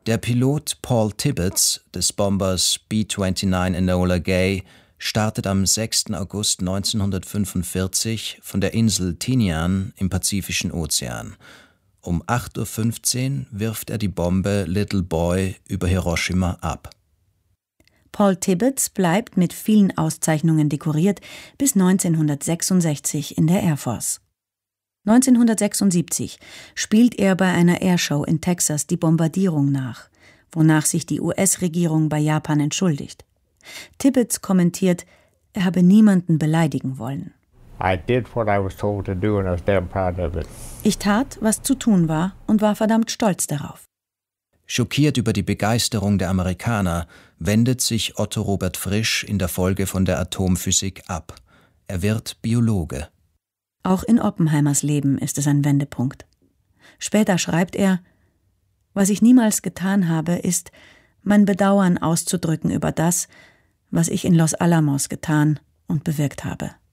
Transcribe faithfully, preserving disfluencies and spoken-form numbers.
Der Pilot Paul Tibbets des Bombers B neunundzwanzig Enola Gay startet am sechsten August neunzehnhundertfünfundvierzig von der Insel Tinian im Pazifischen Ozean. Um acht Uhr fünfzehn wirft er die Bombe Little Boy über Hiroshima ab. Paul Tibbets bleibt mit vielen Auszeichnungen dekoriert bis neunzehnhundertsechsundsechzig in der Air Force. neunzehnhundertsechsundsiebzig spielt er bei einer Airshow in Texas die Bombardierung nach, wonach sich die U S-Regierung bei Japan entschuldigt. Tibbets kommentiert, er habe niemanden beleidigen wollen. Ich tat, was zu tun war, und war verdammt stolz darauf. Schockiert über die Begeisterung der Amerikaner wendet sich Otto Robert Frisch in der Folge von der Atomphysik ab. Er wird Biologe. Auch in Oppenheimers Leben ist es ein Wendepunkt. Später schreibt er: Was ich niemals getan habe, ist, mein Bedauern auszudrücken über das, was ich in Los Alamos getan und bewirkt habe.